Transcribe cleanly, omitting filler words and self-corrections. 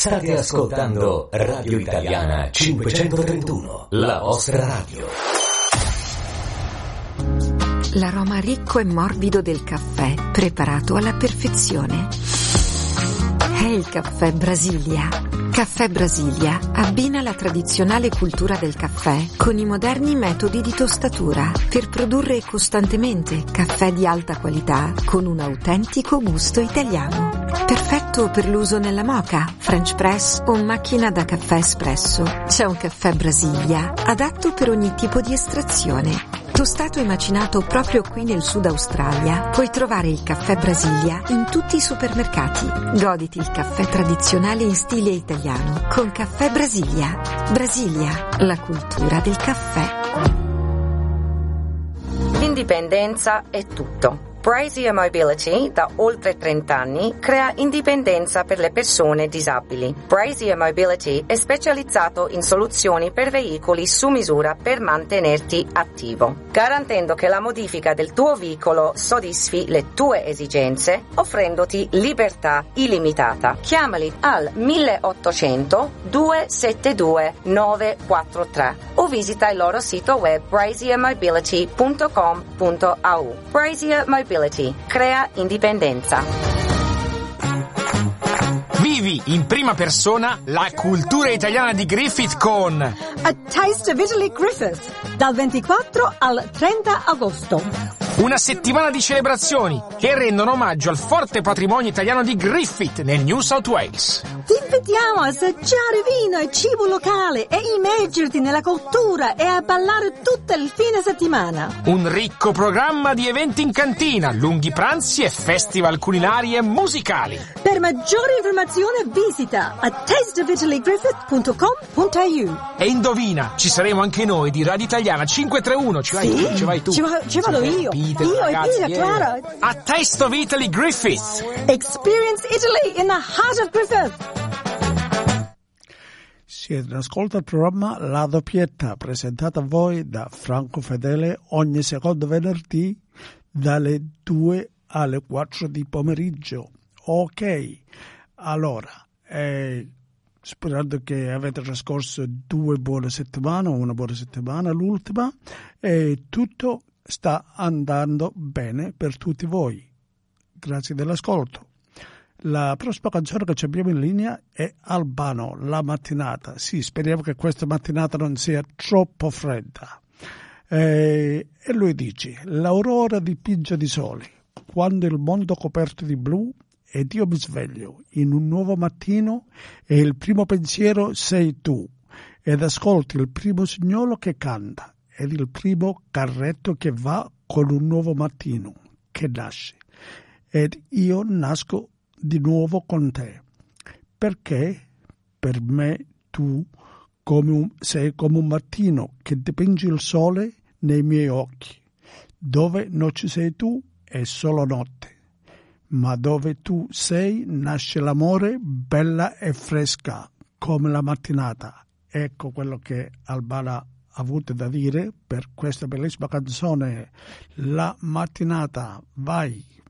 State ascoltando Radio Italiana 531, la vostra radio. L'aroma ricco e morbido del caffè, preparato alla perfezione. È il caffè Brasilia. Caffè Brasilia abbina la tradizionale cultura del caffè con i moderni metodi di tostatura per produrre costantemente caffè di alta qualità con un autentico gusto italiano. Perfetto per l'uso nella moka, French press o macchina da caffè espresso. C'è un caffè Brasilia adatto per ogni tipo di estrazione. Tostato e macinato proprio qui nel Sud Australia, puoi trovare il caffè Brasilia in tutti i supermercati. Goditi il caffè tradizionale in stile italiano con Caffè Brasilia. Brasilia, la cultura del caffè. L'indipendenza è tutto. Brazier Mobility, da oltre 30 anni, crea indipendenza per le persone disabili. Brazier Mobility è specializzato in soluzioni per veicoli su misura per mantenerti attivo, garantendo che la modifica del tuo veicolo soddisfi le tue esigenze, offrendoti libertà illimitata. Chiamali al 1800 272 943 o visita il loro sito web braziermobility.com.au. Brazier Mobility crea indipendenza. Vivi in prima persona la cultura italiana di Griffith con A Taste of Italy Griffith, dal 24 al 30 agosto. una settimana di celebrazioni che rendono omaggio al forte patrimonio italiano di Griffith nel New South Wales. Ti invitiamo a assaggiare vino e cibo locale e immergerti nella cultura e a ballare tutto il fine settimana. Un ricco programma di eventi in cantina, lunghi pranzi e festival culinari e musicali. Per maggiori informazioni visita a tasteofitalygriffith.com.au. E indovina, ci saremo anche noi di Radio Italiana 531. Ci vai tu. Ci vado io. Io e Peter, Clara. A Taste of Italy Griffith. Experience Italy in the heart of Griffith. Siete in ascolto al programma La Doppietta, presentato a voi da Franco Fedele ogni secondo venerdì dalle 2 alle 4 di pomeriggio. Ok, allora, sperando che avete trascorso 2 buone settimane, una buona settimana, l'ultima, e tutto sta andando bene per tutti voi. Grazie dell'ascolto. La prossima canzone che ci abbiamo in linea è Albano, La mattinata. Sì, speriamo che questa mattinata non sia troppo fredda. E lui dice: l'aurora dipinge di sole, quando il mondo coperto di blu, ed io mi sveglio in un nuovo mattino e il primo pensiero sei tu, ed ascolti il primo signolo che canta ed il primo carretto che va con un nuovo mattino che nasce, ed io nasco di nuovo con te, perché per me tu sei come un mattino che dipingi il sole nei miei occhi. Dove non ci sei tu è solo notte, ma dove tu sei nasce l'amore, bella e fresca come la mattinata. Ecco quello che Albana ha avuto da dire per questa bellissima canzone La mattinata. Vai